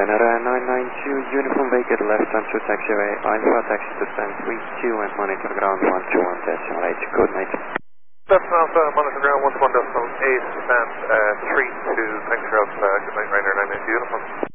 Ryanair 992, uniform vehicle left on to taxiway, Alpha taxi to stand 32 and monitor ground 121.8. Good night. That's Alpha, monitor ground 121.8 and 32, thanks for help. Good night, Ryanair 992 uniform.